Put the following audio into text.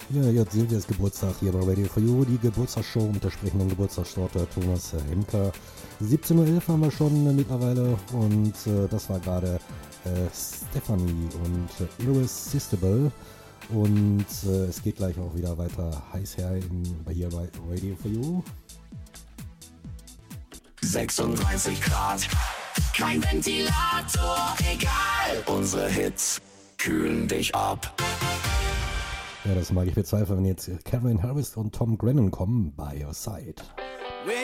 Ja, jetzt Silvias Geburtstag hier bei Radio for You, die Geburtstagsshow mit der sprechenden Geburtstagstorte Thomas Hemker. 17.11 Uhr haben wir schon mittlerweile und das war gerade Stephanie und Irresistible. Und es geht gleich auch wieder weiter heiß her hier bei Radio for You. 36 Grad, kein Ventilator, egal. Unsere Hits kühlen dich ab. Ja, das mag ich bezweifeln, wenn jetzt Calvin Harris und Tom Grennan kommen, By Your Side.